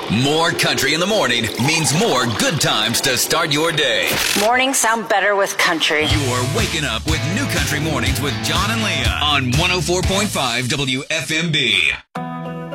More country in the morning means more good times to start your day. Mornings sound better with country. You're waking up with New Country Mornings with John and Leah on 104.5 WFMB.